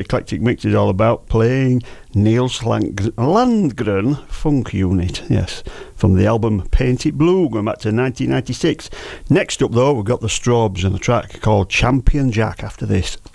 Eclectic Mix is all about, playing Niels Landgren Funk Unit, yes, from the album Paint It Blue, going back to 1996. Next up, though, we've got the Strobes and a track called Champion Jack after this.